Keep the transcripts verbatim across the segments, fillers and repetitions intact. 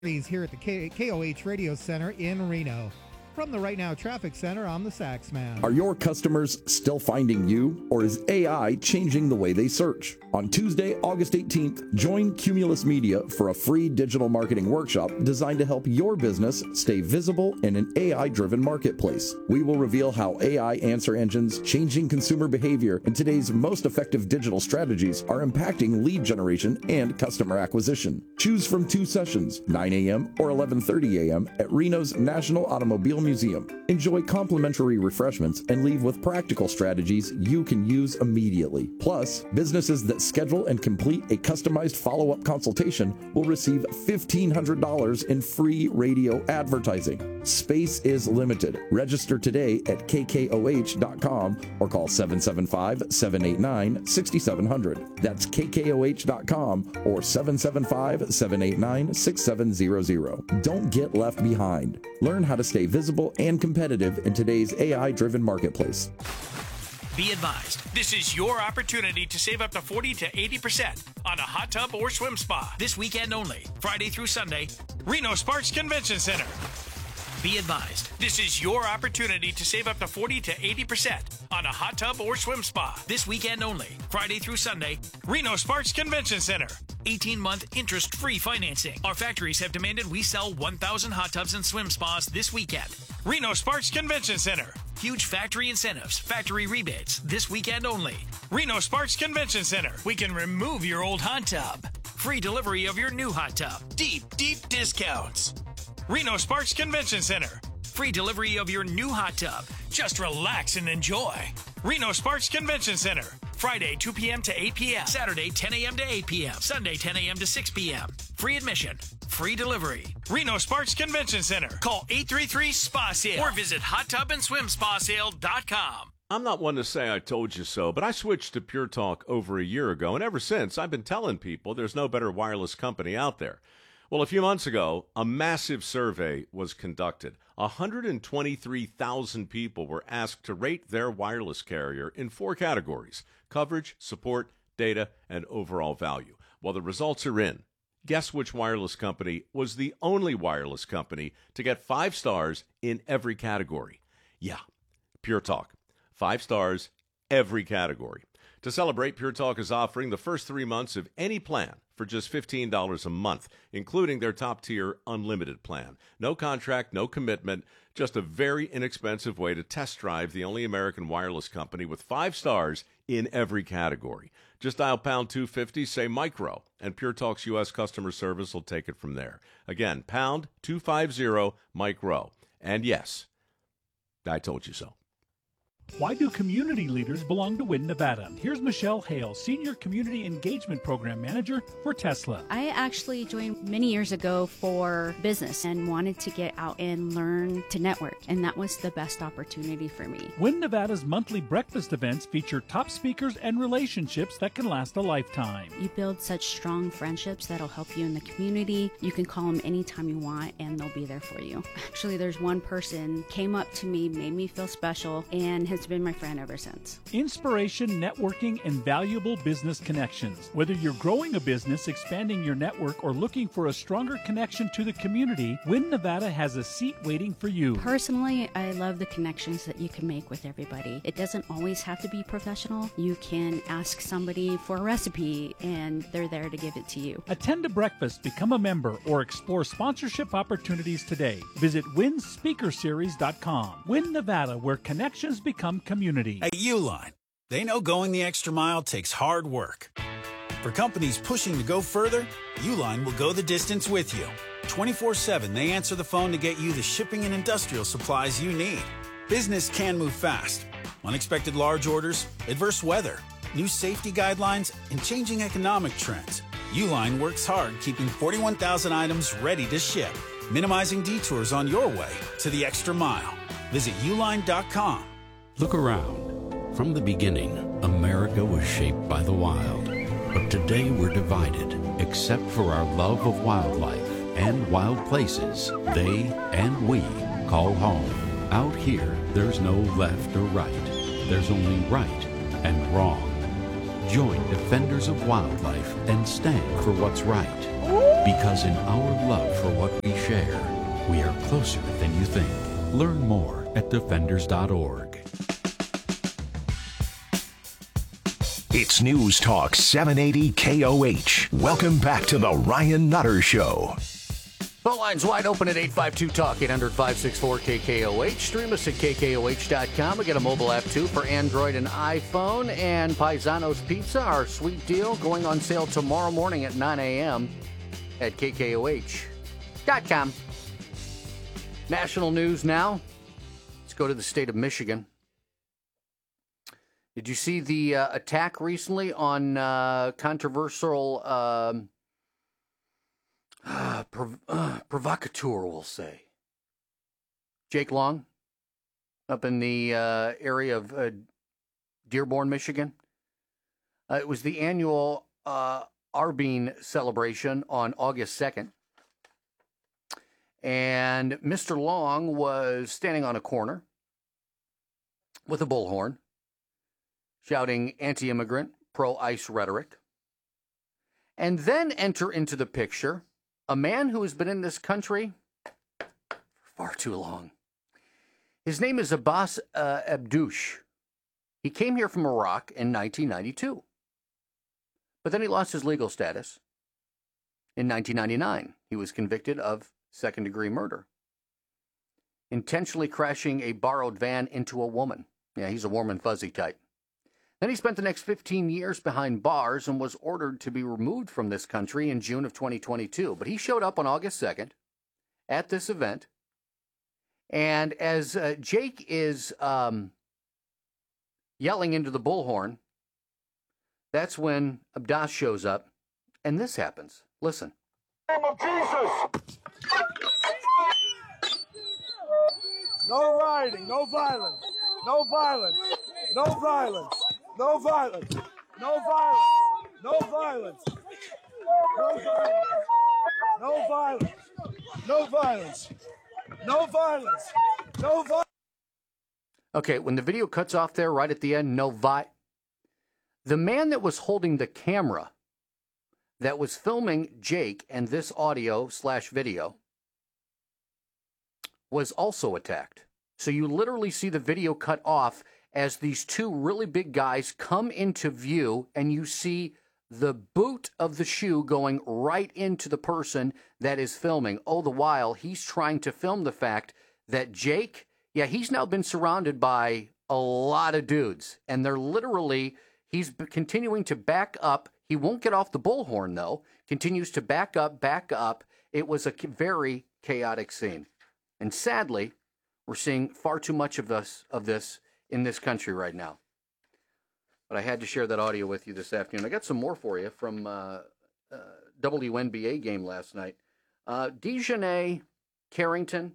Here at the K- KOH Radio Center in Reno. From the Right Now Traffic Center, I'm the Sax Man. Are your customers still finding you, or is A I changing the way they search? On Tuesday, August eighteenth, join Cumulus Media for a free digital marketing workshop designed to help your business stay visible in an A I-driven marketplace. We will reveal how A I answer engines, changing consumer behavior, and today's most effective digital strategies are impacting lead generation and customer acquisition. Choose from two sessions, nine a.m. or eleven thirty a.m. at Reno's National Automobile Museum. Enjoy complimentary refreshments and leave with practical strategies you can use immediately. Plus, businesses that schedule and complete a customized follow-up consultation will receive fifteen hundred dollars in free radio advertising. Space is limited. Register today at K K O H dot com or call seven seven five, seven eight nine, six seven zero zero. That's K K O H dot com or seven seven five, seven eight nine, six seven zero zero. Don't get left behind. Learn how to stay visible and competitive in today's A I-driven marketplace. Be advised, this is your opportunity to save up to forty to eighty percent on a hot tub or swim spa this weekend only, Friday through Sunday, Reno Sparks Convention Center. Be advised, this is your opportunity to save up to forty to eighty percent on a hot tub or swim spa this weekend only, Friday through Sunday, Reno Sparks Convention Center. eighteen-month interest-free financing. Our factories have demanded we sell one thousand hot tubs and swim spas this weekend. Reno Sparks Convention Center. Huge factory incentives, factory rebates this weekend only. Reno Sparks Convention Center. We can remove your old hot tub. Free delivery of your new hot tub. Deep, deep discounts. Reno Sparks Convention Center. Free delivery of your new hot tub. Just relax and enjoy. Reno Sparks Convention Center. Friday, two p.m. to eight p.m. Saturday, ten a.m. to eight p.m. Sunday, ten a.m. to six p.m. Free admission. Free delivery. Reno Sparks Convention Center. Call eight three three, S P A sale or visit hot tub and swim spa sale dot com. I'm not one to say I told you so, but I switched to Pure Talk over a year ago, and ever since, I've been telling people there's no better wireless company out there. Well, a few months ago, a massive survey was conducted. one hundred twenty-three thousand people were asked to rate their wireless carrier in four categories: coverage, support, data, and overall value. Well, the results are in. Guess which wireless company was the only wireless company to get five stars in every category? Yeah, Pure Talk. Five stars, every category. To celebrate, Pure Talk is offering the first three months of any plan for just fifteen dollars a month, including their top-tier unlimited plan. No contract, no commitment, just a very inexpensive way to test drive the only American wireless company with five stars in every category. Just dial pound two fifty, say micro, and Pure Talk's U S customer service will take it from there. Again, pound two fifty, micro. And yes, I told you so. Why do community leaders belong to Win Nevada? Here's Michelle Hale, Senior Community Engagement Program Manager for Tesla. I actually joined many years ago for business and wanted to get out and learn to network, and that was the best opportunity for me. Win Nevada's monthly breakfast events feature top speakers and relationships that can last a lifetime. You build such strong friendships that'll help you in the community. You can call them anytime you want, and they'll be there for you. Actually, there's one person came up to me, made me feel special, and has been my friend ever since. Inspiration, networking, and valuable business connections. Whether you're growing a business, expanding your network, or looking for a stronger connection to the community, Win Nevada has a seat waiting for you. Personally, I love the connections that you can make with everybody. It doesn't always have to be professional. You can ask somebody for a recipe, and they're there to give it to you. Attend a breakfast, become a member, or explore sponsorship opportunities today. Visit win speaker series dot com. Win Nevada, where connections become community. At Uline, they know going the extra mile takes hard work. For companies pushing to go further, Uline will go the distance with you. twenty-four seven, they answer the phone to get you the shipping and industrial supplies you need. Business can move fast. Unexpected large orders, adverse weather, new safety guidelines, and changing economic trends. Uline works hard keeping forty-one thousand items ready to ship, minimizing detours on your way to the extra mile. Visit uline dot com. Look around. From the beginning, America was shaped by the wild. But today we're divided, except for our love of wildlife and wild places they and we call home. Out here, there's no left or right. There's only right and wrong. Join Defenders of Wildlife and stand for what's right. Because in our love for what we share, we are closer than you think. Learn more at defenders dot org. It's News Talk seven eighty K O H. Welcome back to the Ryan Nutter Show. Phone lines wide open at eight five two talk, eight hundred, five six four, K K O H. Stream us at K K O H dot com. We get a mobile app, too, for Android and iPhone. And Paisano's Pizza, our sweet deal, going on sale tomorrow morning at nine a.m. at K K O H dot com. National news now. Let's go to the state of Michigan. Did you see the uh, attack recently on uh, controversial um, uh, prov- uh, provocateur, we'll say? Jake Long, up in the uh, area of uh, Dearborn, Michigan. Uh, it was the annual uh, Arbeen celebration on August second. And Mister Long was standing on a corner with a bullhorn, shouting anti-immigrant, pro-ICE rhetoric. And then enter into the picture a man who has been in this country for far too long. His name is Abbas uh, Abdouche. He came here from Iraq in nineteen ninety-two. But then he lost his legal status. In nineteen ninety-nine, he was convicted of second-degree murder, intentionally crashing a borrowed van into a woman. Yeah, he's a warm and fuzzy type. Then he spent the next fifteen years behind bars and was ordered to be removed from this country in June of twenty twenty-two. But he showed up on August second at this event. And as uh, Jake is um, yelling into the bullhorn, that's when Abdas shows up, and this happens. Listen. In the name of Jesus! No rioting, no violence, no violence, no violence, no violence, no violence, no violence, no violence, no violence, no violence, no violence, no violence. Okay, when the video cuts off there right at the end, no vi... The man that was holding the camera that was filming Jake and this audio slash video was also attacked. So you literally see the video cut off as these two really big guys come into view, and you see the boot of the shoe going right into the person that is filming. All the while, he's trying to film the fact that Jake, yeah, he's now been surrounded by a lot of dudes, and they're literally, he's continuing to back up. He won't get off the bullhorn, though. Continues to back up, back up. It was a very chaotic scene. And sadly, we're seeing far too much of this, of this in this country right now. But I had to share that audio with you this afternoon. I got some more for you from uh, uh, W N B A game last night. Uh, Dejanay Carrington.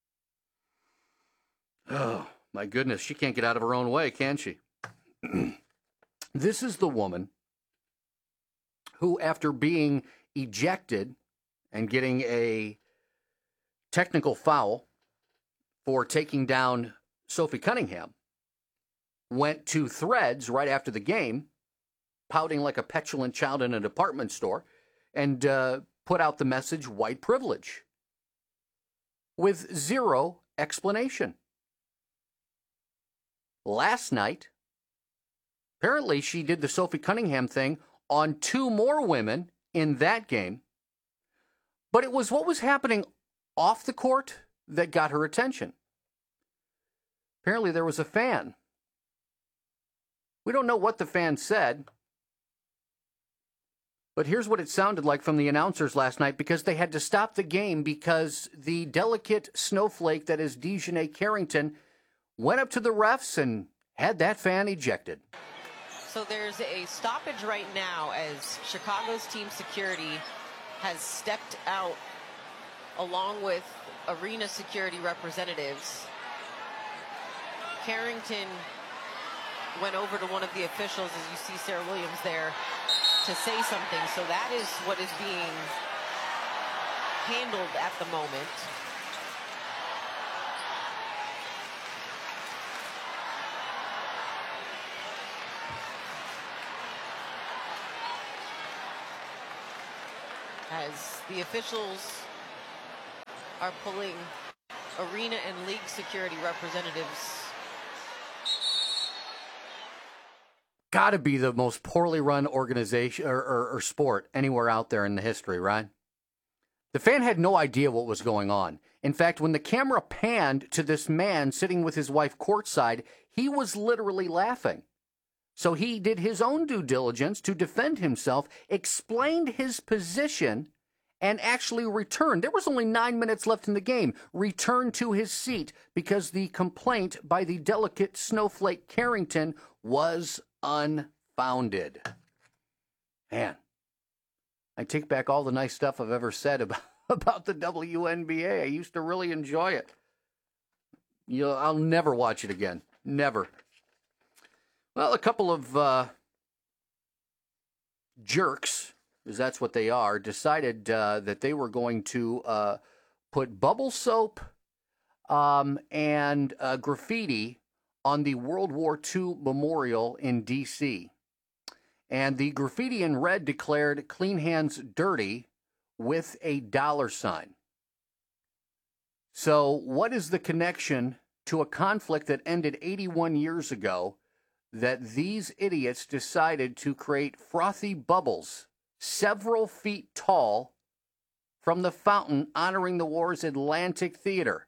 Oh, my goodness. She can't get out of her own way, can she? This is the woman who, after being ejected and getting a technical foul for taking down Sophie Cunningham, went to Threads right after the game, pouting like a petulant child in a department store, and uh, put out the message, white privilege, with zero explanation. Last night, apparently she did the Sophie Cunningham thing on two more women in that game, but it was what was happening off the court that got her attention. Apparently there was a fan. We don't know what the fan said, but here's what it sounded like from the announcers last night, because they had to stop the game because the delicate snowflake that is Dejanay Carrington went up to the refs and had that fan ejected. So there's a stoppage right now as Chicago's team security has stepped out along with arena security representatives. Carrington went over to one of the officials, as you see Sarah Williams there, to say something. So that is what is being handled at the moment. as the officials are pulling arena and league security representatives. Got to be the most poorly run organization or, or, or sport anywhere out there in the history, right? The fan had no idea what was going on. In fact, when the camera panned to this man sitting with his wife courtside, he was literally laughing. So he did his own due diligence to defend himself, explained his position, and actually returned. There was only nine minutes left in the game. Returned to his seat because the complaint by the delicate snowflake Carrington was unfounded. Man, I take back all the nice stuff I've ever said about, about the W N B A. I used to really enjoy it. You know, I'll never watch it again. Never. Well, a couple of uh, jerks, because that's what they are, decided uh, that they were going to uh, put bubble soap um, and uh, graffiti on the World War Two memorial in D C And the graffiti in red declared "Clean Hands Dirty" with a dollar sign. So what is the connection to a conflict that ended eighty-one years ago that these idiots decided to create frothy bubbles several feet tall from the fountain honoring the war's Atlantic Theater,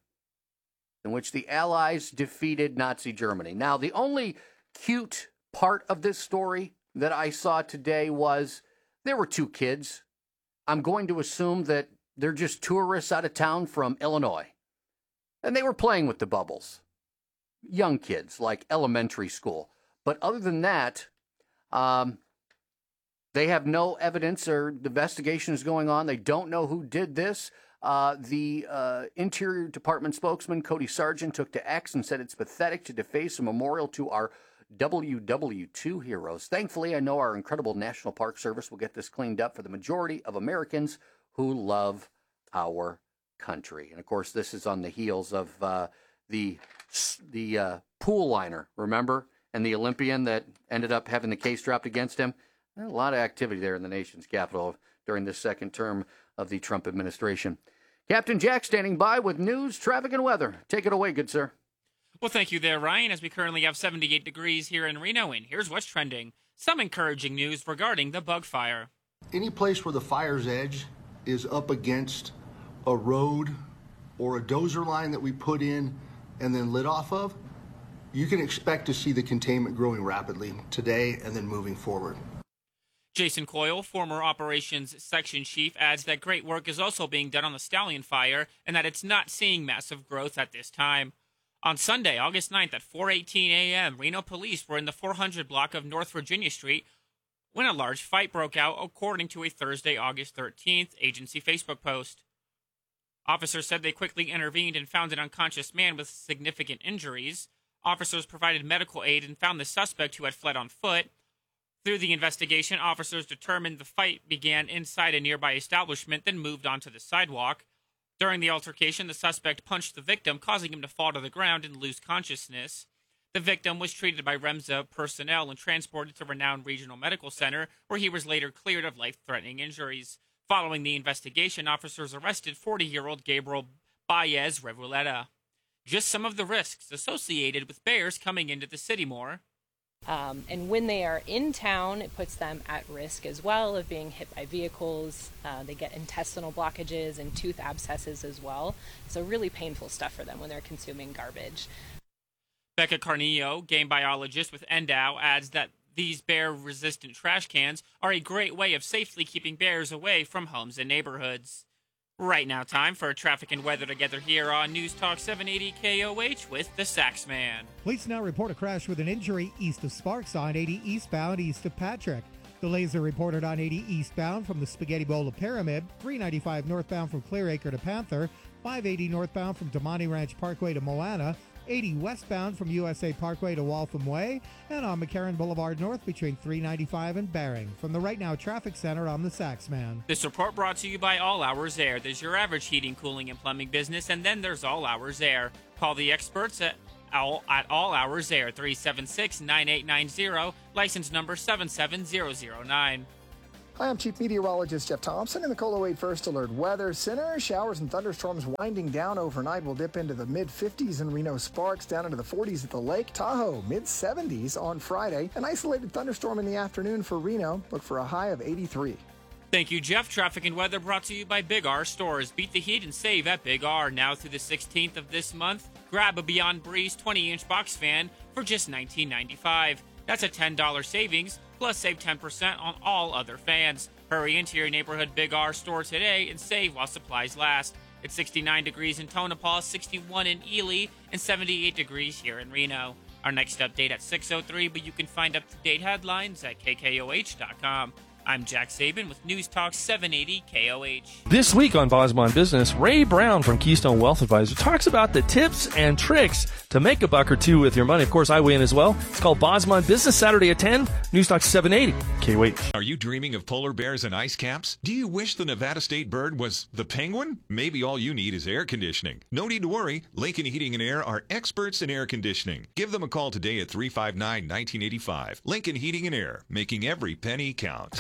in which the Allies defeated Nazi Germany? Now, the only cute part of this story that I saw today was there were two kids. I'm going to assume that they're just tourists out of town from Illinois. And they were playing with the bubbles. Young kids, like elementary school. But other than that, um, they have no evidence or the investigation is going on. They don't know who did this. Uh, the uh, Interior Department spokesman, Cody Sargent, took to X and said it's pathetic to deface a memorial to our W W two heroes. Thankfully, I know our incredible National Park Service will get this cleaned up for the majority of Americans who love our country. And, of course, this is on the heels of uh, the, the uh, pool liner, remember? And the Olympian that ended up having the case dropped against him. A lot of activity there in the nation's capital during this second term of the Trump administration. Captain Jack standing by with news, traffic, and weather. Take it away, good sir. Well, thank you there, Ryan, as we currently have seventy-eight degrees here in Reno, and here's what's trending. Some encouraging news regarding the bug fire. Any place where the fire's edge is up against a road or a dozer line that we put in and then lit off of, you can expect to see the containment growing rapidly today and then moving forward. Jason Coyle, former operations section chief, adds that great work is also being done on the Stallion fire and that it's not seeing massive growth at this time. On Sunday, August ninth at four eighteen a.m., Reno police were in the four hundred block of North Virginia Street when a large fight broke out, according to a Thursday, August thirteenth, agency Facebook post. Officers said they quickly intervened and found an unconscious man with significant injuries. Officers provided medical aid and found the suspect who had fled on foot. Through the investigation, officers determined the fight began inside a nearby establishment, then moved onto the sidewalk. During the altercation, the suspect punched the victim, causing him to fall to the ground and lose consciousness. The victim was treated by REMSA personnel and transported to Renown Regional Medical Center, where he was later cleared of life-threatening injuries. Following the investigation, officers arrested forty-year-old Gabriel Baez Revuelta. Just some of the risks associated with bears coming into the city more. Um, and when they are in town, it puts them at risk as well of being hit by vehicles. Uh, they get intestinal blockages and tooth abscesses as well. So really painful stuff for them when they're consuming garbage. Becca Carnillo, game biologist with Endow, adds that these bear-resistant trash cans are a great way of safely keeping bears away from homes and neighborhoods. Right now, time for traffic and weather together here on News Talk seven eighty K O H with the Saxman. Police now report a crash with an injury east of Sparks on eighty eastbound east of Patrick. Delays are reported on eighty eastbound from the Spaghetti Bowl to Pyramid, three ninety-five northbound from Clearacre to Panther, five eighty northbound from Damani Ranch Parkway to Moana, eighty westbound from U S A Parkway to Waltham Way, and on McCarran Boulevard North between three ninety-five and Bering. From the Right Now Traffic Center, I'm the Saxman. This report brought to you by All Hours Air. There's your average heating, cooling, and plumbing business, and then there's All Hours Air. Call the experts at All, at All Hours Air, three seven six, nine eight nine zero, license number seven seven zero zero nine. Hi, I'm Chief Meteorologist Jeff Thompson in the KOLO eight First Alert Weather Center. Showers and thunderstorms winding down overnight will dip into the mid-fifties in Reno Sparks, down into the forties at the lake. Tahoe, mid-seventies on Friday. An isolated thunderstorm in the afternoon for Reno. Look for a high of eighty-three. Thank you, Jeff. Traffic and weather brought to you by Big R Stores. Beat the heat and save at Big R. Now through the sixteenth of this month, grab a Beyond Breeze twenty-inch box fan for just nineteen ninety-five dollars. That's a ten dollars savings, plus save ten percent on all other fans. Hurry into your neighborhood Big R store today and save while supplies last. It's sixty-nine degrees in Tonopah, sixty-one in Ely, and seventy-eight degrees here in Reno. Our next update at six oh three, but you can find up-to-date headlines at K K O H dot com. I'm Jack Saban with News Talk seven eighty K O H. This week on Bosman Business, Ray Brown from Keystone Wealth Advisor talks about the tips and tricks to make a buck or two with your money. Of course, I weigh in as well. It's called Bosman Business, Saturday at ten, News Talk seven eighty K O H. Are you dreaming of polar bears and ice caps? Do you wish the Nevada state bird was the penguin? Maybe all you need is air conditioning. No need to worry. Lincoln Heating and Air are experts in air conditioning. Give them a call today at three five nine, one nine eight five. Lincoln Heating and Air, making every penny count.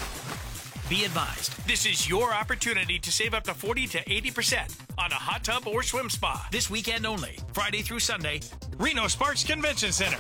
Be advised, this is your opportunity to save up to forty to eighty percent on a hot tub or swim spa. This weekend only, Friday through Sunday, Reno Sparks Convention Center.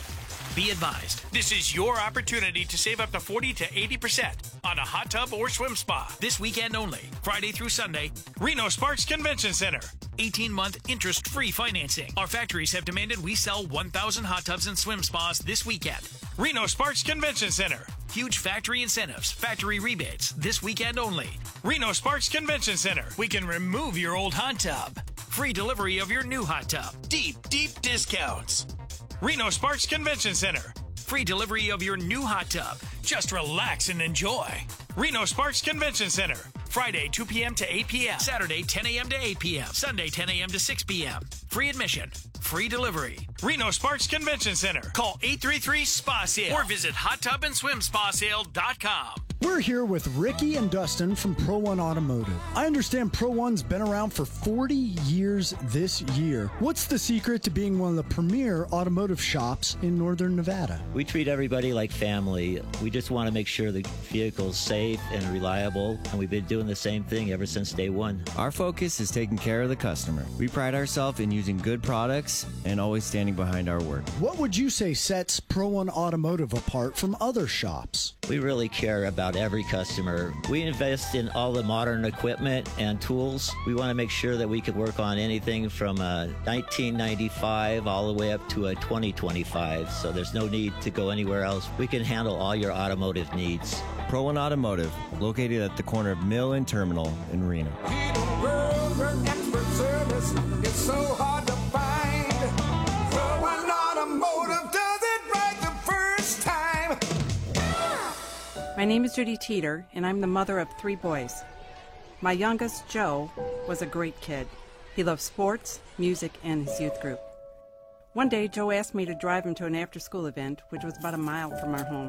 Be advised, this is your opportunity to save up to forty to eighty percent on a hot tub or swim spa. This weekend only, Friday through Sunday, Reno Sparks Convention Center. eighteen-month interest-free financing. Our factories have demanded we sell one thousand hot tubs and swim spas this weekend. Reno Sparks Convention Center. Huge factory incentives, factory rebates, this weekend only. Reno Sparks Convention Center. We can remove your old hot tub. Free delivery of your new hot tub. Deep, deep discounts. Reno Sparks Convention Center. Free delivery of your new hot tub. Just relax and enjoy. Reno Sparks Convention Center. Friday, two p.m. to eight p.m. Saturday, ten a.m. to eight p.m. Sunday, ten a.m. to six p.m. Free admission. Free delivery. Reno Sparks Convention Center. Call eight three three S P A Sale or visit hot tub and swim spa sale dot com. We're here with Ricky and Dustin from Pro One Automotive. I understand Pro One's been around for forty years this year. What's the secret to being one of the premier automotive shops in Northern Nevada? We treat everybody like family. We just want to make sure the vehicle's safe and reliable, and we've been doing the same thing ever since day one. Our focus is taking care of the customer. We pride ourselves in using good products and always standing behind our work. What would you say sets Pro One Automotive apart from other shops? We really care about every customer. We invest in all the modern equipment and tools. We want to make sure that we can work on anything from a nineteen ninety-five all the way up to a twenty twenty-five, so there's no need to go anywhere else. We can handle all your automotive needs. Pro One Automotive, located at the corner of Mill and Terminal in Reno. Expert service is so hard to find. Pro One Automotive does it right the first time. My name is Judy Teeter, and I'm the mother of three boys. My youngest, Joe, was a great kid. He loved sports, music, and his youth group. One day, Joe asked me to drive him to an after-school event, which was about a mile from our home.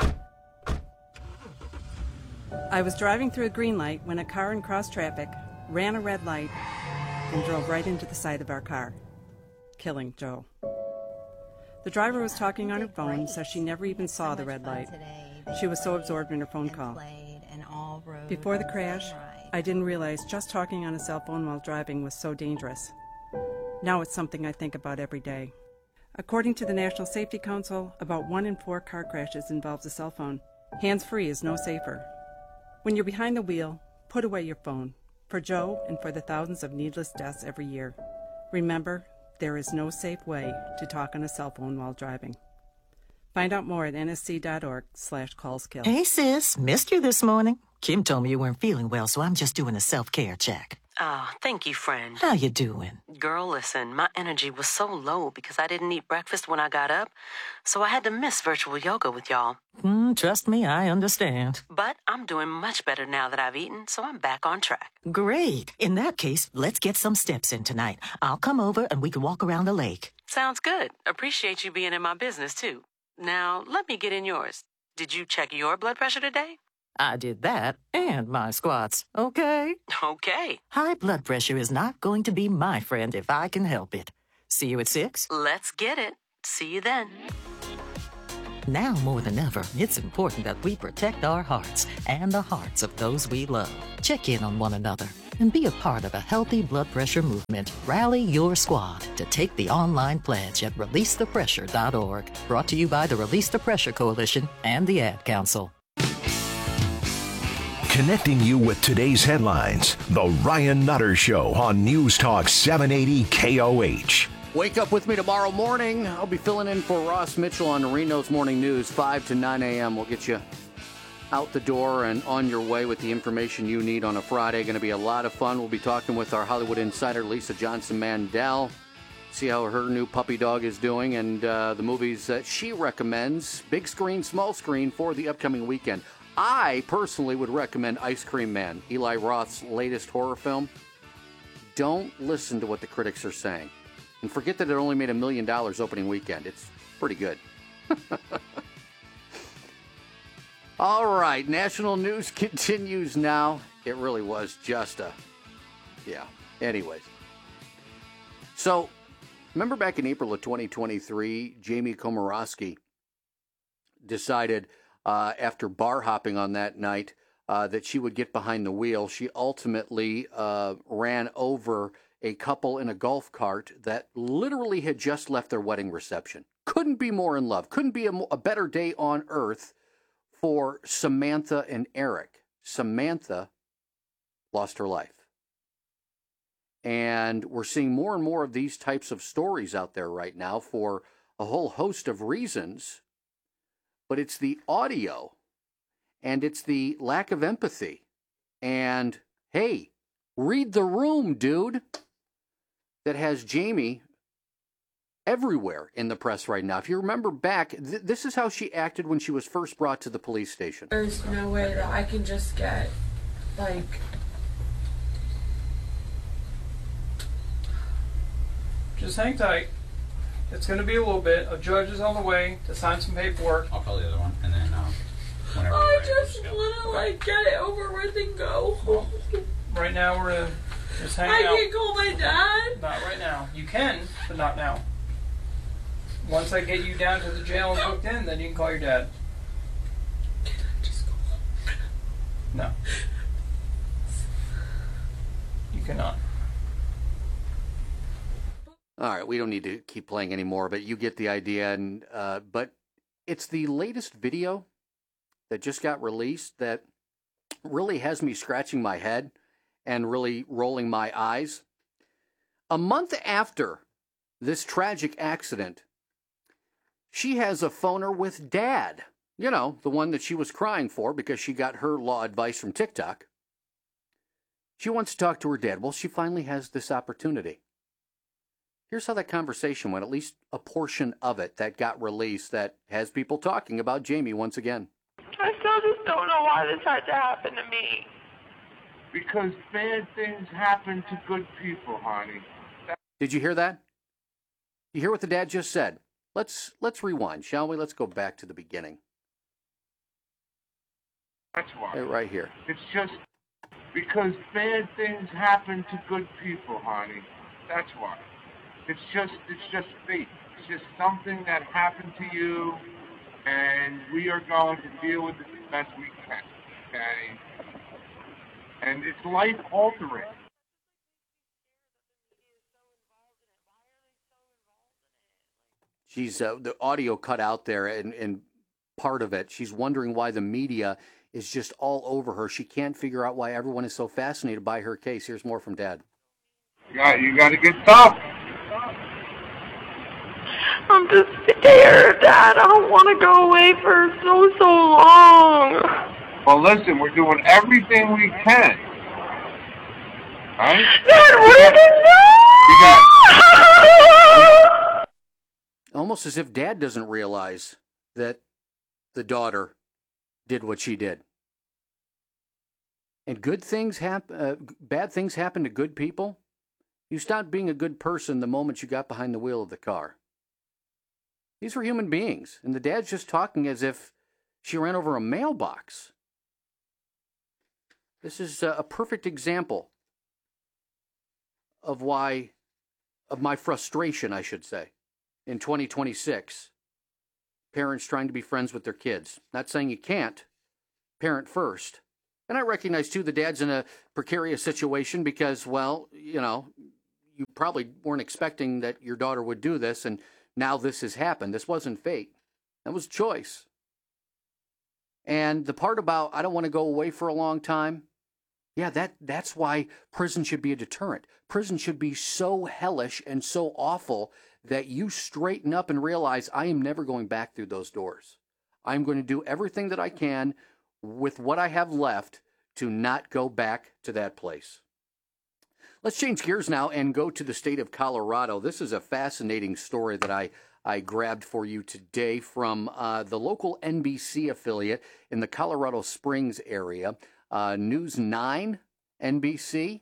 I was driving through a green light when a car in cross traffic ran a red light and drove right into the side of our car, killing Joe. The driver was talking on her phone, so she never even saw the red light. She was so absorbed in her phone call. Before the crash, I didn't realize just talking on a cell phone while driving was so dangerous. Now it's something I think about every day. According to the National Safety Council, about one in four car crashes involves a cell phone. Hands-free is no safer. When you're behind the wheel, put away your phone. For Joe and for the thousands of needless deaths every year. Remember, there is no safe way to talk on a cell phone while driving. Find out more at N S C dot org slash calls kill. Hey, sis. Missed you this morning. Kim told me you weren't feeling well, so I'm just doing a self-care check. Oh, thank you, friend. How you doing? Girl, listen, my energy was so low because I didn't eat breakfast when I got up, so I had to miss virtual yoga with y'all. Mm, trust me, I understand. But I'm doing much better now that I've eaten, so I'm back on track. Great. In that case, let's get some steps in tonight. I'll come over and we can walk around the lake. Sounds good. Appreciate you being in my business, too. Now, let me get in yours. Did you check your blood pressure today? I did that and my squats, okay? Okay. High blood pressure is not going to be my friend if I can help it. See you at six? Let's get it. See you then. Now more than ever, it's important that we protect our hearts and the hearts of those we love. Check in on one another and be a part of a healthy blood pressure movement. Rally your squad to take the online pledge at release the pressure dot org. Brought to you by the Release the Pressure Coalition and the Ad Council. Connecting you with today's headlines, The Ryan Nutter Show on News Talk seven eighty K O H. Wake up with me tomorrow morning. I'll be filling in for Ross Mitchell on Reno's Morning News, five to nine a.m. We'll get you out the door and on your way with the information you need on a Friday. Going to be a lot of fun. We'll be talking with our Hollywood insider, Lisa Johnson Mandel. See how her new puppy dog is doing and uh, the movies that she recommends, big screen, small screen, for the upcoming weekend. I personally would recommend Ice Cream Man, Eli Roth's latest horror film. Don't listen to what the critics are saying. And forget that it only made a million dollars opening weekend. It's pretty good. All right, national news continues now. It really was just a, yeah. Anyways. So, remember back in April of twenty twenty-three, Jamie Komorowski decided uh, after bar hopping on that night uh, that she would get behind the wheel. She ultimately uh, ran over a couple in a golf cart that literally had just left their wedding reception. Couldn't be more in love. Couldn't be a, a better day on earth for Samantha and Eric. Samantha lost her life. And we're seeing more and more of these types of stories out there right now for a whole host of reasons. But it's the audio and it's the lack of empathy. And, hey, read the room, dude, that has Jamie everywhere in the press right now. If you remember back, th- this is how she acted when she was first brought to the police station. There's no way that I can just get, like... Just hang tight. It's going to be a little bit. A judge is on the way to sign some paperwork. I'll call the other one, and then um, whenever I we're ready, just we'll want to, like, get it over with and go. Well, right now, we're uh, just hanging I out. can't call my dad. Not right now. You can, but not now. Once I get you down to the jail and booked in, then you can call your dad. Can I just go home? No. You cannot. All right, we don't need to keep playing anymore, but you get the idea. And uh, but it's the latest video that just got released that really has me scratching my head and really rolling my eyes. A month after this tragic accident, she has a phoner with Dad. You know, the one that she was crying for because she got her law advice from TikTok. She wants to talk to her dad. Well, she finally has this opportunity. Here's how that conversation went, at least a portion of it that got released that has people talking about Jamie once again. I still just don't know why this had to happen to me. Because bad things happen to good people, honey. Did you hear that? You hear what the dad just said? Let's let's rewind, shall we? Let's go back to the beginning. That's why. Right here. It's just because bad things happen to good people, honey. That's why. It's just, it's just fate. It's just something that happened to you, and we are going to deal with it the best we can, okay? And it's life-altering. She's, uh, the audio cut out there, and, and part of it, she's wondering why the media is just all over her. She can't figure out why everyone is so fascinated by her case. Here's more from Dad. Yeah, you got to get tough. I'm just scared, Dad. I don't want to go away for so, so long. Well, listen, we're doing everything we can. Right? Dad, what did you got? Almost as if Dad doesn't realize that the daughter did what she did. And good things happen, uh, bad things happen to good people. You stopped being a good person the moment you got behind the wheel of the car. These were human beings, and the dad's just talking as if she ran over a mailbox. This is a perfect example of why, of my frustration, I should say, in twenty twenty-six. parents trying to be friends with their kids. Not saying you can't. Parent first. And I recognize, too, the dad's in a precarious situation because, well, you know, you probably weren't expecting that your daughter would do this, and now this has happened. This wasn't fate. That was choice. And the part about I don't want to go away for a long time, yeah, that that's why prison should be a deterrent. Prison should be so hellish and so awful that you straighten up and realize I am never going back through those doors. I'm going to do everything that I can with what I have left to not go back to that place. Let's change gears now and go to the state of Colorado. This is a fascinating story that I, I grabbed for you today from uh, the local N B C affiliate in the Colorado Springs area, uh, News nine N B C.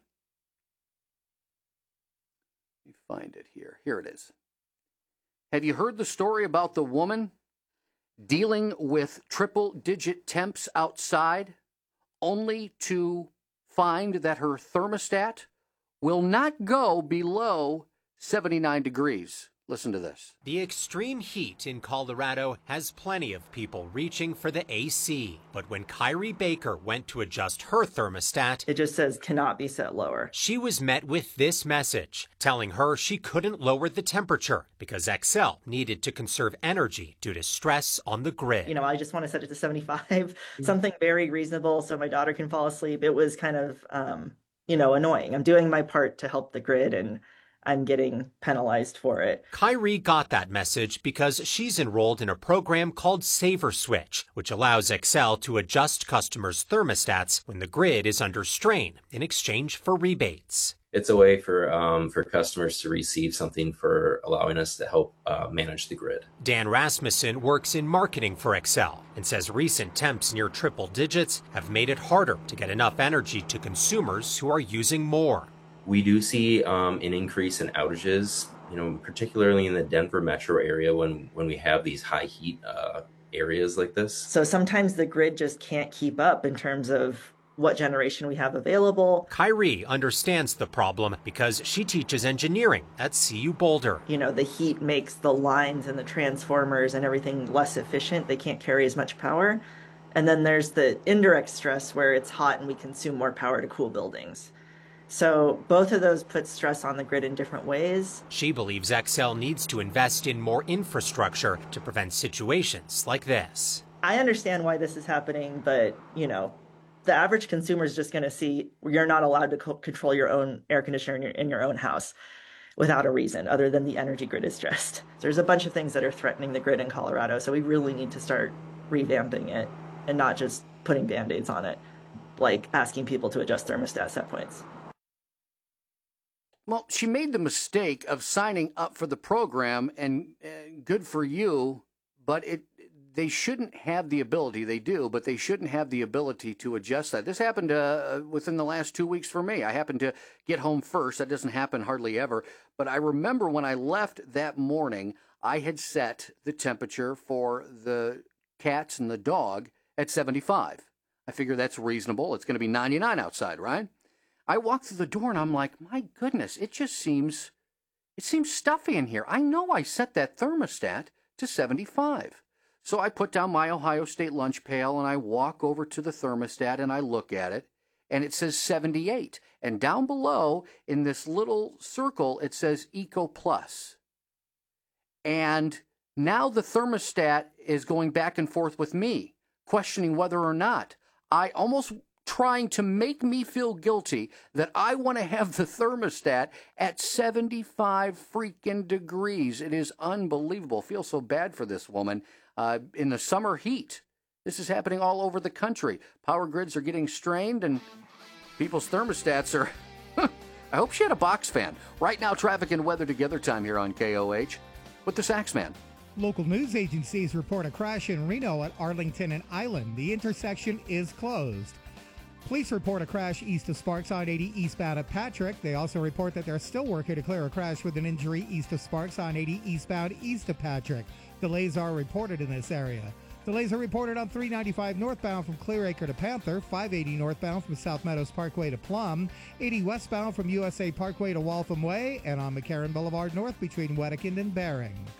Let me find it here. Here it is. Have you heard the story about the woman dealing with triple-digit temps outside, only to find that her thermostat will not go below seventy-nine degrees? Listen to this. The extreme heat in Colorado has plenty of people reaching for the A C. But when Kyrie Baker went to adjust her thermostat, it just says cannot be set lower. She was met with this message, telling her she couldn't lower the temperature because Xcel needed to conserve energy due to stress on the grid. You know, I just want to set it to seventy-five, something very reasonable so my daughter can fall asleep. It was kind of, um, you know, annoying. I'm doing my part to help the grid, and I'm getting penalized for it. Kyrie got that message because she's enrolled in a program called Saver Switch, which allows Xcel to adjust customers' thermostats when the grid is under strain in exchange for rebates. It's a way for um, for customers to receive something for allowing us to help uh, manage the grid. Dan Rasmussen works in marketing for Xcel and says recent temps near triple digits have made it harder to get enough energy to consumers who are using more. We do see um, an increase in outages, you know, particularly in the Denver metro area when, when we have these high heat uh, areas like this. So sometimes the grid just can't keep up in terms of what generation we have available. Kyrie understands the problem because she teaches engineering at C U Boulder. You know, the heat makes the lines and the transformers and everything less efficient. They can't carry as much power. And then there's the indirect stress where it's hot and we consume more power to cool buildings. So both of those put stress on the grid in different ways. She believes Xcel needs to invest in more infrastructure to prevent situations like this. I understand why this is happening, but, you know, the average consumer is just going to see you're not allowed to co- control your own air conditioner in your, in your own house without a reason other than the energy grid is stressed. There's a bunch of things that are threatening the grid in Colorado, so we really need to start revamping it and not just putting Band-Aids on it, like asking people to adjust thermostat set points. Well, she made the mistake of signing up for the program, and uh, good for you, but it they shouldn't have the ability. They do, but they shouldn't have the ability to adjust that. This happened uh, within the last two weeks for me. I happened to get home first. That doesn't happen hardly ever. But I remember when I left that morning, I had set the temperature for the cats and the dog at seventy-five. I figure that's reasonable. It's going to be ninety-nine outside, right? I walked through the door and I'm like, my goodness, it just seems, it seems stuffy in here. I know I set that thermostat to seventy-five. So I put down my Ohio State lunch pail and I walk over to the thermostat and I look at it and it says seventy-eight. And down below in this little circle, it says Eco Plus. And now the thermostat is going back and forth with me, questioning whether or not I almost trying to make me feel guilty that I want to have the thermostat at seventy-five freaking degrees. It is unbelievable. I feel so bad for this woman uh, in the summer heat. This is happening all over the country. Power grids are getting strained and people's thermostats are... I hope she had a box fan. Right now, traffic and weather together time here on K O H with the Saxman. Local news agencies report a crash in Reno at Arlington and Island. The intersection is closed. Police report a crash east of Sparks on eighty eastbound at Patrick. They also report that they're still working to clear a crash with an injury east of Sparks on eighty eastbound east of Patrick. Delays are reported in this area. Delays are reported on three ninety-five northbound from Clearacre to Panther, five eighty northbound from South Meadows Parkway to Plum, eighty westbound from U S A Parkway to Waltham Way, and on McCarran Boulevard North between Wedekind and Bering.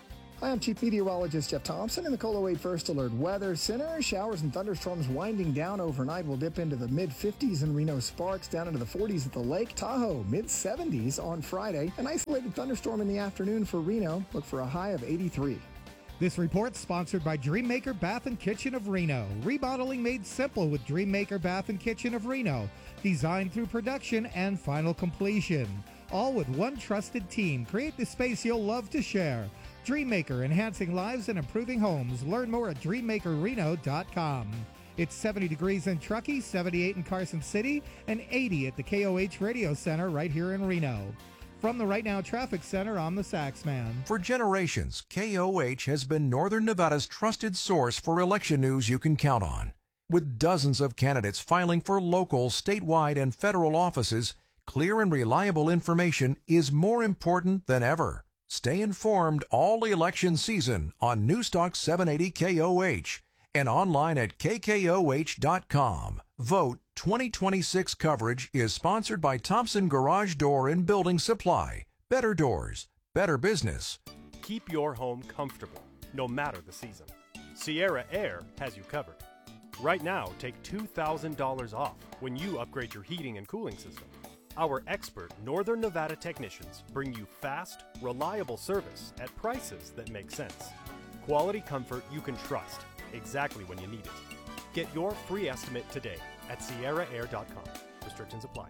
Hi, I'm Chief Meteorologist Jeff Thompson in the KOLO eight First Alert Weather Center. Showers and thunderstorms winding down overnight will dip into the mid fifties in Reno Sparks, down into the forties at the lake. Tahoe, mid seventies on Friday. An isolated thunderstorm in the afternoon for Reno. Look for a high of eighty-three. This report sponsored by Dreammaker Bath and Kitchen of Reno. Remodeling made simple with Dreammaker Bath and Kitchen of Reno. Designed through production and final completion. All with one trusted team. Create the space you'll love to share. Dreammaker, enhancing lives and improving homes. Learn more at dream maker reno dot com. It's seventy degrees in Truckee, seventy-eight in Carson City, and eighty at the K O H Radio Center right here in Reno. From the Right Now Traffic Center, I'm the Saxman. For generations, K O H has been Northern Nevada's trusted source for election news you can count on. With dozens of candidates filing for local, statewide, and federal offices, clear and reliable information is more important than ever. Stay informed all election season on Newstalk seven eighty K O H and online at K K O H dot com. Vote twenty twenty-six coverage is sponsored by Thompson Garage Door and Building Supply. Better doors, better business. Keep your home comfortable, no matter the season. Sierra Air has you covered. Right now, take two thousand dollars off when you upgrade your heating and cooling system. Our expert Northern Nevada technicians bring you fast, reliable service at prices that make sense. Quality comfort you can trust, exactly when you need it. Get your free estimate today at sierra air dot com. Restrictions apply.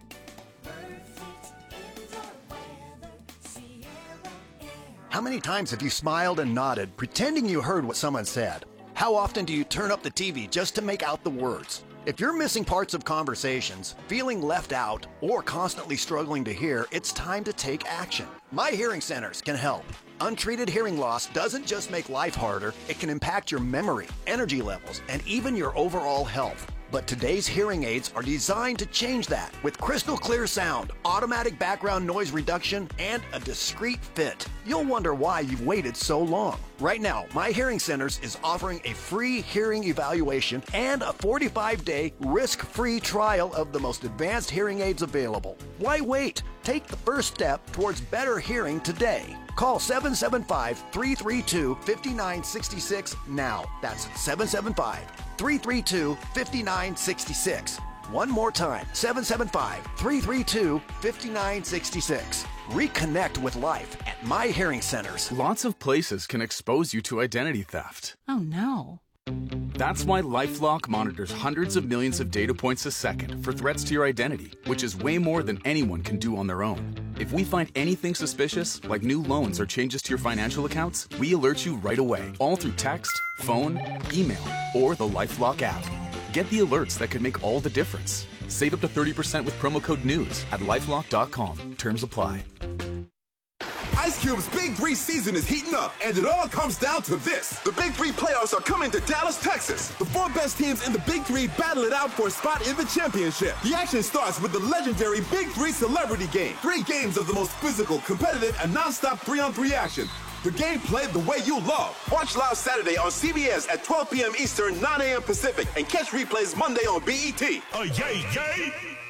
How many times have you smiled and nodded, pretending you heard what someone said? How often do you turn up the T V just to make out the words? If you're missing parts of conversations, feeling left out, or constantly struggling to hear, it's time to take action. My Hearing Centers can help. Untreated hearing loss doesn't just make life harder, it can impact your memory, energy levels, and even your overall health. But today's hearing aids are designed to change that with crystal clear sound, automatic background noise reduction, and a discreet fit. You'll wonder why you've waited so long. Right now, My Hearing Centers is offering a free hearing evaluation and a forty-five day risk-free trial of the most advanced hearing aids available. Why wait? Take the first step towards better hearing today. Call seven seven five, three three two, five nine six six now. That's seven seven five, three three two, five nine six six. One more time, seven seven five, three three two, five nine six six. Reconnect with life at My Hearing Centers. Lots of places can expose you to identity theft. Oh no. That's why LifeLock monitors hundreds of millions of data points a second for threats to your identity, which is way more than anyone can do on their own. If we find anything suspicious, like new loans or changes to your financial accounts, we alert you right away, all through text, phone, email, or the LifeLock app. Get the alerts that could make all the difference. Save up to thirty percent with promo code NEWS at lifelock dot com. Terms apply. Ice Cube's Big Three season is heating up, and it all comes down to this. The Big Three playoffs are coming to Dallas, Texas. The four best teams in the Big Three battle it out for a spot in the championship. The action starts with the legendary Big Three Celebrity Game. Three games of the most physical, competitive, and non-stop three-on-three action. The game played the way you love. Watch live Saturday on C B S at twelve p.m. Eastern, nine a.m. Pacific, and catch replays Monday on B E T. Oh, yay, yay!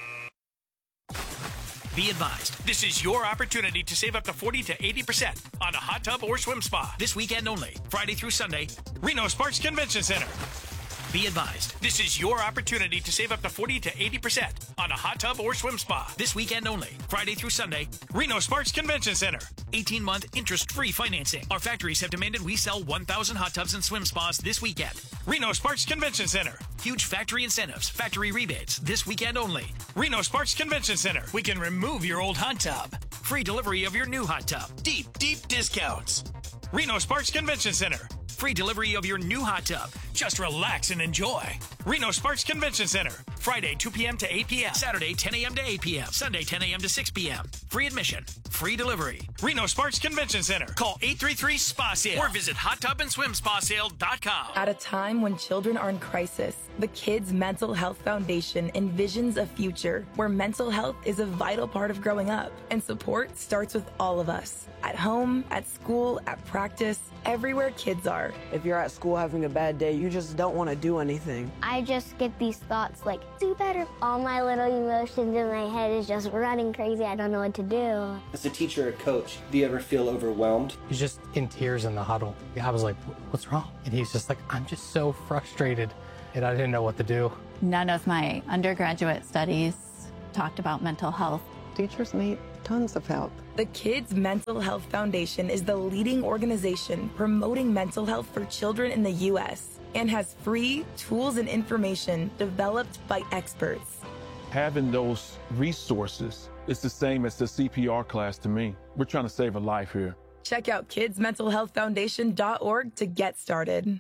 Be advised, this is your opportunity to save up to forty to eighty percent on a hot tub or swim spa this weekend only, Friday through Sunday, Reno Sparks Convention Center. Be advised, this is your opportunity to save up to forty to eighty percent on a hot tub or swim spa this weekend only, Friday through Sunday, Reno Sparks Convention Center. eighteen month interest-free financing. Our factories have demanded we sell one thousand hot tubs and swim spas this weekend. Reno Sparks Convention Center. Huge factory incentives, factory rebates this weekend only. Reno Sparks Convention Center. We can remove your old hot tub. Free delivery of your new hot tub. Deep, deep discounts. Reno Sparks Convention Center. Free delivery of your new hot tub. Just relax and enjoy. Reno Sparks Convention Center. Friday, two p.m. to eight p.m. Saturday, ten a.m. to eight p.m. Sunday, ten a.m. to six p.m. Free admission. Free delivery. Reno Sparks Convention Center. Call eight three three, S P A, sale or visit hot tub and swim spa sale dot com. At a time when children are in crisis, the Kids Mental Health Foundation envisions a future where mental health is a vital part of growing up, and support starts with all of us. At home, at school, at practice, everywhere kids are. are. If you're at school having a bad day, you just don't want to do anything. I just get these thoughts like, do better. All my little emotions in my head is just running crazy. I don't know what to do. As a teacher or coach, do you ever feel overwhelmed? He's just in tears in the huddle. I was like, what's wrong? And he's just like, I'm just so frustrated, and I didn't know what to do. None of my undergraduate studies talked about mental health. Teachers need tons of help. The Kids Mental Health Foundation is the leading organization promoting mental health for children in the U S and has free tools and information developed by experts. Having those resources is the same as the C P R class to me. We're trying to save a life here. Check out kids mental health foundation dot org to get started.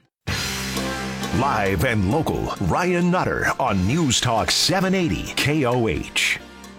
Live and local, Ryan Nutter on News Talk seven eighty K O H.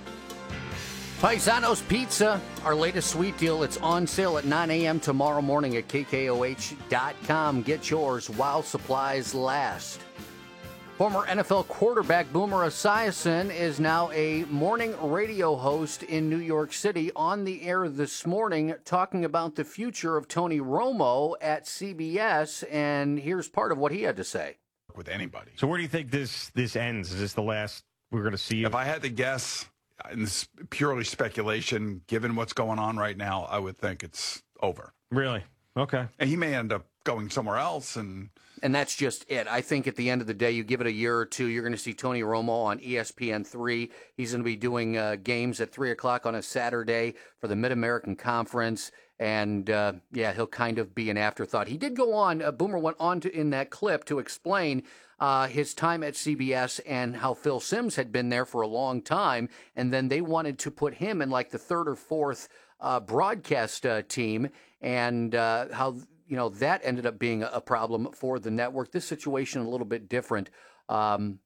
Paisanos Pizza, our latest sweet deal. It's on sale at nine a.m. tomorrow morning at K K O H dot com. Get yours while supplies last. Former N F L quarterback Boomer Esiason is now a morning radio host in New York City, on the air this morning talking about the future of Tony Romo at C B S, and here's part of what he had to say. With anybody. So where do you think this this ends? Is this the last we're going to see you? If I had to guess, and this is purely speculation, given what's going on right now, I would think it's over. Really? Okay. And he may end up going somewhere else, and And that's just it. I think at the end of the day, you give it a year or two, you're going to see Tony Romo on E S P N three. He's going to be doing uh, games at three o'clock on a Saturday for the Mid-American Conference. And, uh, yeah, he'll kind of be an afterthought. He did go on, uh, Boomer went on to in that clip to explain uh, his time at C B S and how Phil Simms had been there for a long time. And then they wanted to put him in like the third or fourth uh, broadcast uh, team, and uh, how, you know, that ended up being a problem for the network. This situation a little bit different. Um,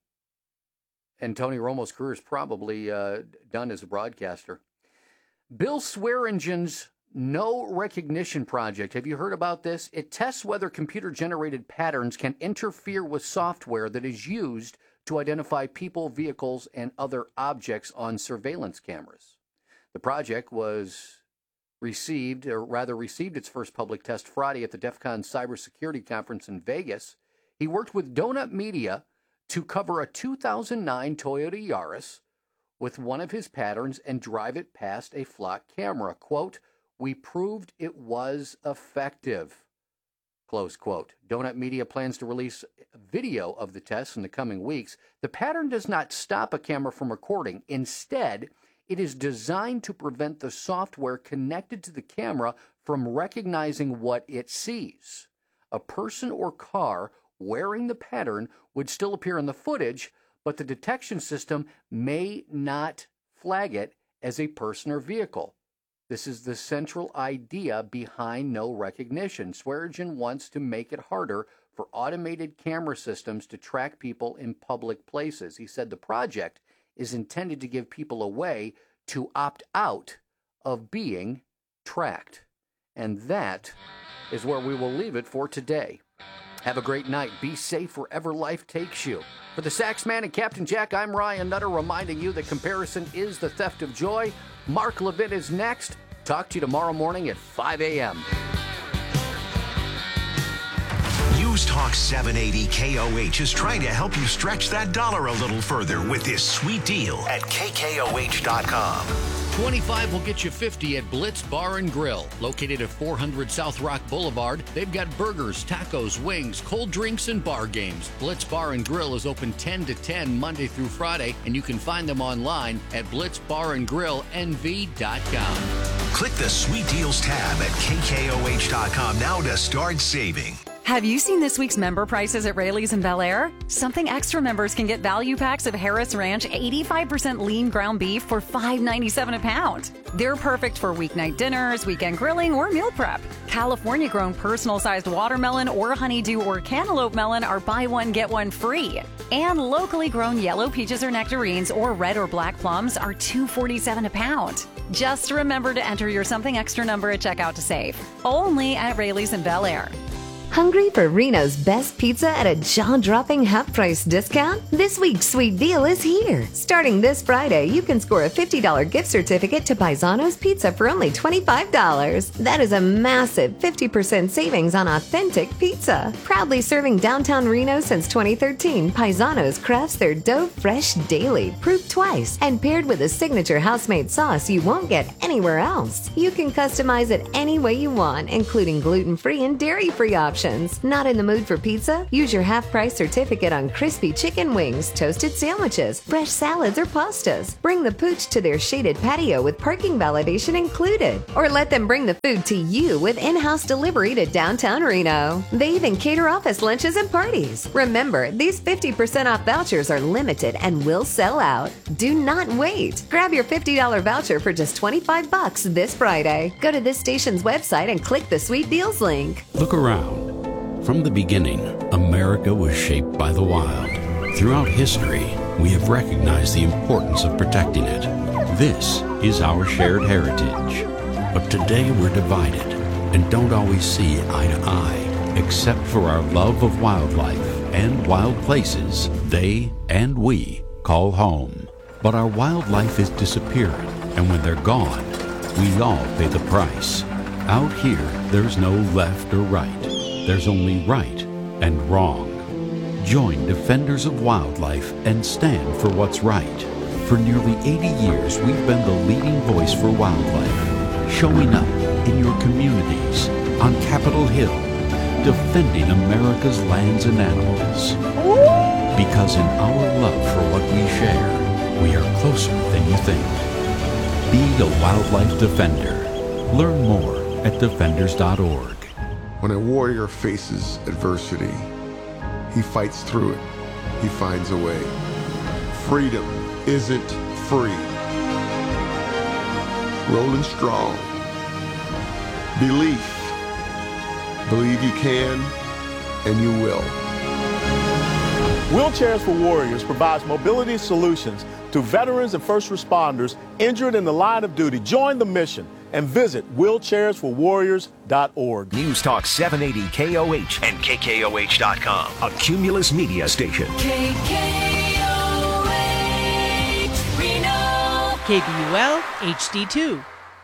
and Tony Romo's career is probably uh, done as a broadcaster. Bill Swearingen's No Recognition Project. Have you heard about this? It tests whether computer-generated patterns can interfere with software that is used to identify people, vehicles, and other objects on surveillance cameras. The project was received, or rather received its first public test Friday at the DEF CON Cybersecurity Conference in Vegas. He worked with Donut Media to cover a two thousand nine Toyota Yaris with one of his patterns and drive it past a flock camera. Quote, "We proved it was effective," close quote. Donut Media plans to release video of the tests in the coming weeks. The pattern does not stop a camera from recording. Instead, it is designed to prevent the software connected to the camera from recognizing what it sees. A person or car wearing the pattern would still appear in the footage, but the detection system may not flag it as a person or vehicle. This is the central idea behind no recognition. Swearingen wants to make it harder for automated camera systems to track people in public places. He said the project is intended to give people a way to opt out of being tracked. And that is where we will leave it for today. Have a great night. Be safe wherever life takes you. For the Saxman and Captain Jack, I'm Ryan Nutter, reminding you that comparison is the theft of joy. Mark Levin is next. Talk to you tomorrow morning at five a.m. News Talk seven eighty K O H is trying to help you stretch that dollar a little further with this sweet deal at K K O H dot com. twenty-five will get you fifty at Blitz Bar and Grill. Located at four hundred South Rock Boulevard, they've got burgers, tacos, wings, cold drinks, and bar games. Blitz Bar and Grill is open ten to ten Monday through Friday, and you can find them online at blitz bar and grill N V dot com. Click the Sweet Deals tab at K K O H dot com now to start saving. Have you seen this week's member prices at Raley's in Bel Air? Something Extra members can get value packs of Harris Ranch eighty-five percent lean ground beef for five ninety-seven a pound. They're perfect for weeknight dinners, weekend grilling, or meal prep. California-grown personal-sized watermelon or honeydew or cantaloupe melon are buy one, get one free. And locally grown yellow peaches or nectarines or red or black plums are two forty-seven a pound. Just remember to enter your Something Extra number at checkout to save. Only at Raley's in Bel Air. Hungry for Reno's best pizza at a jaw-dropping half-price discount? This week's sweet deal is here. Starting this Friday, you can score a fifty dollars gift certificate to Paisano's Pizza for only twenty-five dollars. That is a massive fifty percent savings on authentic pizza. Proudly serving downtown Reno since twenty thirteen, Paisano's crafts their dough fresh daily, proof twice, and paired with a signature house-made sauce you won't get anywhere else. You can customize it any way you want, including gluten-free and dairy-free options. Not in the mood for pizza? Use your half-price certificate on crispy chicken wings, toasted sandwiches, fresh salads, or pastas. Bring the pooch to their shaded patio with parking validation included. Or let them bring the food to you with in-house delivery to downtown Reno. They even cater office lunches and parties. Remember, these fifty percent off vouchers are limited and will sell out. Do not wait. Grab your fifty dollars voucher for just twenty-five bucks this Friday. Go to this station's website and click the Sweet Deals link. Look around. From the beginning, America was shaped by the wild. Throughout history, we have recognized the importance of protecting it. This is our shared heritage. But today we're divided and don't always see eye to eye, except for our love of wildlife and wild places they and we call home. But our wildlife is disappearing, and when they're gone, we all pay the price. Out here, there's no left or right. There's only right and wrong. Join Defenders of Wildlife and stand for what's right. For nearly eighty years, we've been the leading voice for wildlife, showing up in your communities, on Capitol Hill, defending America's lands and animals. Because in our love for what we share, we are closer than you think. Be a wildlife defender. Learn more at defenders dot org. When a warrior faces adversity, he fights through it. He finds a way. Freedom isn't free. Rolling strong. Belief. Believe you can, and you will. Wheelchairs for Warriors provides mobility solutions to veterans and first responders injured in the line of duty. Join the mission and visit wheelchairs for warriors dot org. News Talk seven eighty K O H and K K O H dot com, a Cumulus media station. K K O H Reno. K B U L H D two.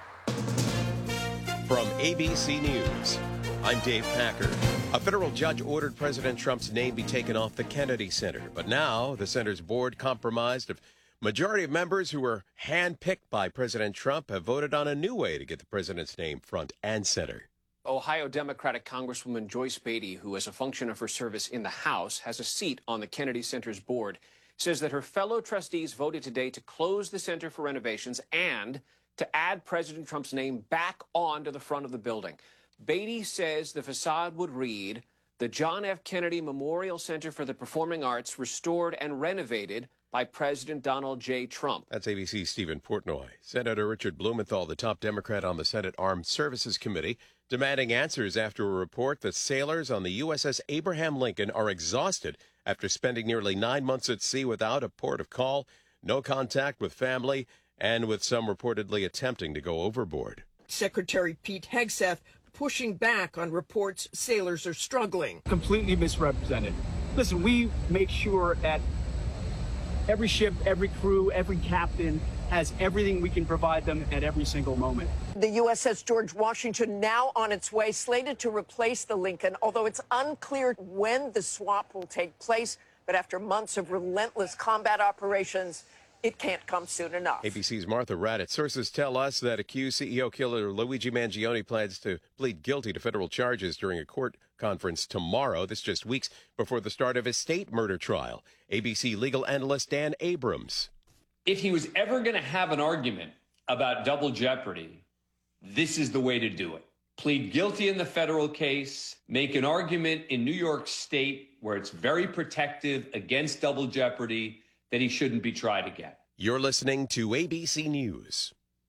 From A B C News, I'm Dave Packer. A federal judge ordered President Trump's name be taken off the Kennedy Center, but now the center's board, compromised of majority of members who were handpicked by President Trump, have voted on a new way to get the president's name front and center. Ohio Democratic Congresswoman Joyce Beatty, who as a function of her service in the House has a seat on the Kennedy Center's board, says that her fellow trustees voted today to close the center for renovations and to add President Trump's name back onto the front of the building. Beatty says the facade would read, "The John F. Kennedy Memorial Center for the Performing Arts, restored and renovated by President Donald J. Trump." That's A B C's Stephen Portnoy. Senator Richard Blumenthal, the top Democrat on the Senate Armed Services Committee, demanding answers after a report that sailors on the U S S Abraham Lincoln are exhausted after spending nearly nine months at sea without a port of call, no contact with family, and with some reportedly attempting to go overboard. Secretary Pete Hegseth pushing back on reports sailors are struggling. Completely misrepresented. Listen, we make sure that every ship, every crew, every captain has everything we can provide them at every single moment. The U S S George Washington now on its way, slated to replace the Lincoln, although it's unclear when the swap will take place. But after months of relentless combat operations, it can't come soon enough. A B C's Martha Raddatz. Sources tell us that accused C E O killer Luigi Mangione plans to plead guilty to federal charges during a court conference tomorrow. This just weeks before the start of his state murder trial. A B C legal analyst Dan Abrams. If he was ever going to have an argument about double jeopardy, this is the way to do it. Plead guilty in the federal case, make an argument in New York State where it's very protective against double jeopardy, that he shouldn't be tried again. You're listening to A B C News.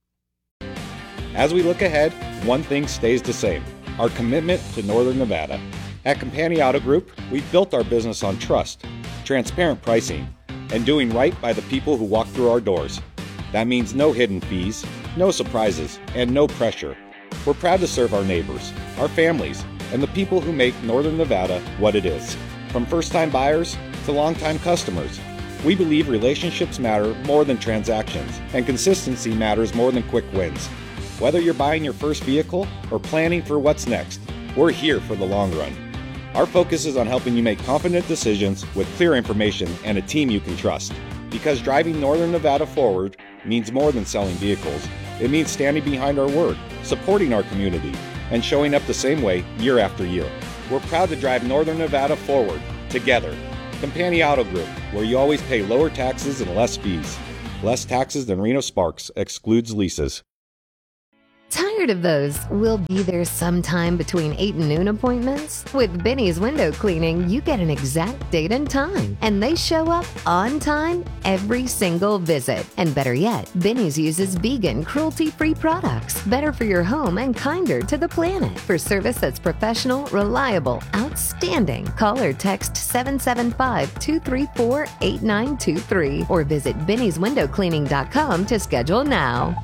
As we look ahead, one thing stays the same: our commitment to Northern Nevada. At Campani Auto Group, we've built our business on trust, transparent pricing, and doing right by the people who walk through our doors. That means no hidden fees, no surprises, and no pressure. We're proud to serve our neighbors, our families, and the people who make Northern Nevada what it is. From first-time buyers to long-time customers, we believe relationships matter more than transactions, and consistency matters more than quick wins. Whether you're buying your first vehicle or planning for what's next, we're here for the long run. Our focus is on helping you make confident decisions with clear information and a team you can trust. Because driving Northern Nevada forward means more than selling vehicles. It means standing behind our word, supporting our community, and showing up the same way year after year. We're proud to drive Northern Nevada forward, together. Campani Auto Group, where you always pay lower taxes and less fees. Less taxes than Reno Sparks, excludes leases. Tired of those "we'll be there sometime between eight and noon" appointments? With Benny's Window Cleaning, you get an exact date and time, and they show up on time every single visit. And better yet, Benny's uses vegan, cruelty-free products, better for your home and kinder to the planet. For service that's professional, reliable, outstanding, call or text seven seven five, two three four, eight nine two three or visit bennys window cleaning dot com to schedule now.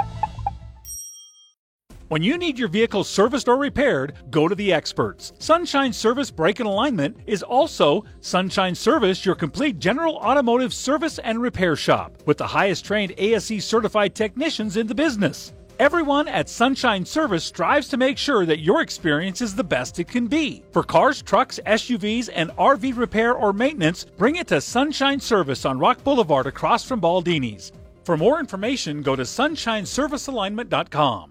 When you need your vehicle serviced or repaired, go to the experts. Sunshine Service Brake and Alignment is also Sunshine Service, your complete general automotive service and repair shop, with the highest trained A S E certified technicians in the business. Everyone at Sunshine Service strives to make sure that your experience is the best it can be. For cars, trucks, S U Vs, and R V repair or maintenance, bring it to Sunshine Service on Rock Boulevard across from Baldini's. For more information, go to sunshine service alignment dot com.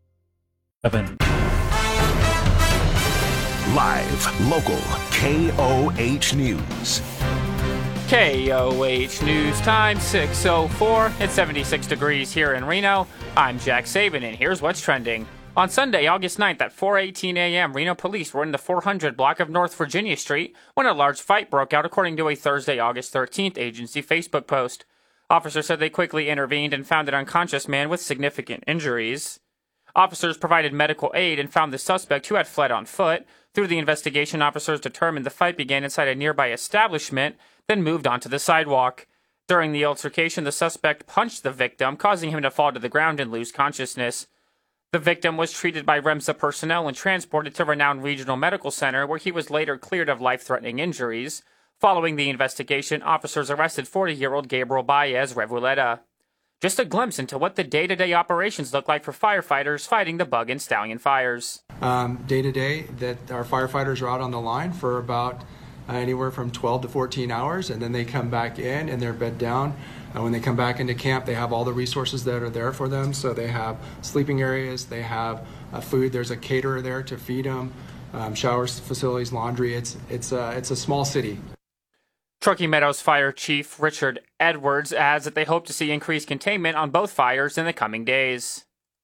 Live, local, K O H News. K O H News time, six oh four. It's seventy-six degrees here in Reno. I'm Jack Saban, and here's what's trending. On Sunday, August ninth at four eighteen a.m., Reno police were in the four hundred block of North Virginia Street when a large fight broke out, according to a Thursday, August thirteenth agency Facebook post. Officers said they quickly intervened and found an unconscious man with significant injuries. Officers provided medical aid and found the suspect, who had fled on foot. Through the investigation, officers determined the fight began inside a nearby establishment, then moved onto the sidewalk. During the altercation, the suspect punched the victim, causing him to fall to the ground and lose consciousness. The victim was treated by REMSA personnel and transported to Renown Regional Medical Center, where he was later cleared of life-threatening injuries. Following the investigation, officers arrested forty-year-old Gabriel Baez Revuelta. Just a glimpse into what the day-to-day operations look like for firefighters fighting the bug and stallion fires. Um, day-to-day, that our firefighters are out on the line for about uh, anywhere from twelve to fourteen hours, and then they come back in and they're bed down. Uh, when they come back into camp, they have all the resources that are there for them. So they have sleeping areas, they have uh, food, there's a caterer there to feed them, um, showers, facilities, laundry. It's, it's, uh, it's a small city. Truckee Meadows Fire Chief Richard Edwards adds that they hope to see increased containment on both fires in the coming days.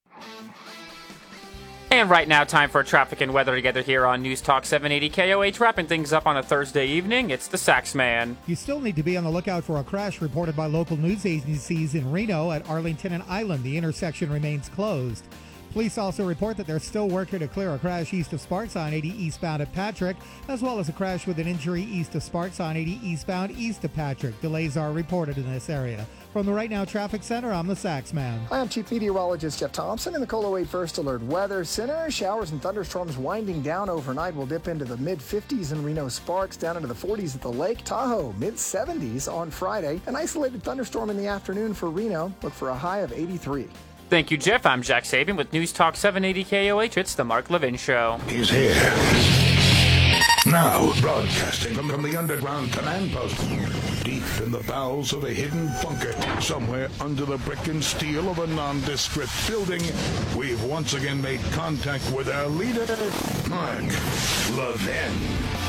And right now, time for traffic and weather together here on News Talk seven eighty K O H. Wrapping things up on a Thursday evening, it's the Sax Man. You still need to be on the lookout for a crash reported by local news agencies in Reno at Arlington and Island. The intersection remains closed. Police also report that they're still working to clear a crash east of Sparks on eighty eastbound at Patrick, as well as a crash with an injury east of Sparks on eighty eastbound east of Patrick. Delays are reported in this area. From the Right Now Traffic Center, I'm the Sax Man. Hi, I'm Chief Meteorologist Jeff Thompson in the KOLO eight First Alert Weather Center. Showers and thunderstorms winding down overnight will dip into the mid fifties in Reno Sparks, down into the forties at the Lake Tahoe, mid seventies on Friday. An isolated thunderstorm in the afternoon for Reno. Look for a high of eighty-three. Thank you, Jeff. I'm Jack Saban with News Talk seven eighty K O H. It's the Mark Levin Show. He's here. Now, broadcasting from, from the underground command post, deep in the bowels of a hidden bunker, somewhere under the brick and steel of a nondescript building, we've once again made contact with our leader, Mark Levin.